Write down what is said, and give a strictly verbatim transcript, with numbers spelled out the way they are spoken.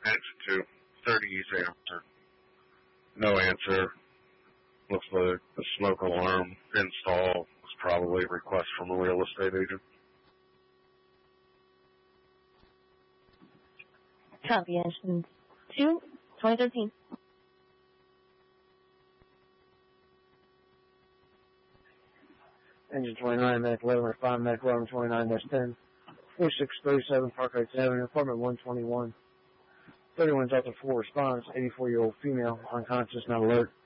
Exit two, thirty East Amber. No answer. Looks like the smoke alarm install was probably a request from a real estate agent. Copy, Engine two, twenty thirteen. Engine twenty-nine, Medic eleven, or five, Medic eleven twenty-nine, that's ten. four six three seven Park Heights Avenue, apartment one twenty-one. thirty-one Delta four response, eighty-four-year-old female, unconscious, not alert.